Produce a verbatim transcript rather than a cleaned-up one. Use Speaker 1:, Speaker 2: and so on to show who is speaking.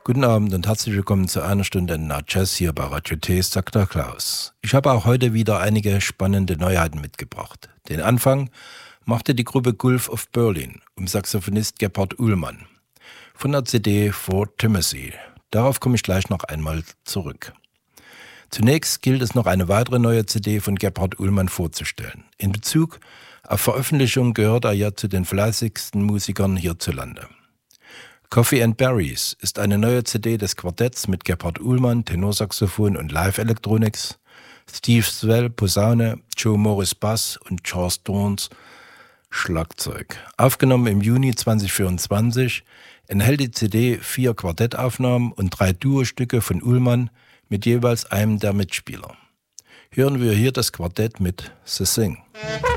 Speaker 1: Guten Abend und herzlich willkommen zu einer Stunde Na Jazz hier bei Radio T, sagt der Klaus. Ich habe auch heute wieder einige spannende Neuheiten mitgebracht. Den Anfang machte die Gruppe Gulf of Berlin um Saxophonist Gebhard Uhlmann von der C D For Timothy. Darauf komme ich gleich noch einmal zurück. Zunächst gilt es noch eine weitere neue C D von Gebhard Uhlmann vorzustellen. In Bezug auf Veröffentlichung gehört er ja zu den fleißigsten Musikern hierzulande. Coffee and Berries ist eine neue C D des Quartetts mit Gebhard Uhlmann, Tenorsaxophon und Live-Electronics, Steve Swell, Posaune, Joe Morris Bass und Charles Dorns Schlagzeug. Aufgenommen im Juni zweitausendvierundzwanzig enthält die C D vier Quartettaufnahmen und drei Duostücke von Uhlmann mit jeweils einem der Mitspieler. Hören wir hier das Quartett mit The Thing.